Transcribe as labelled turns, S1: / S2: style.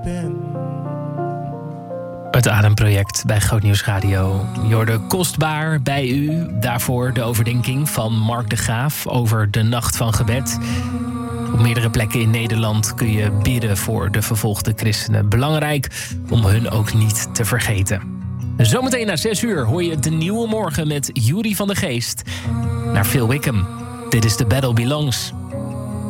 S1: Het Ademproject bij Groot Nieuws Radio. Je hoorde Kostbaar bij u. Daarvoor de overdenking van Mark de Graaf over de Nacht van Gebed. Op meerdere plekken in Nederland kun je bidden voor de vervolgde christenen. Belangrijk om hun ook niet te vergeten. Zometeen na 6 uur hoor je De Nieuwe Morgen met Juri van de Geest. Naar Phil Wickham. Dit is The Battle Belongs.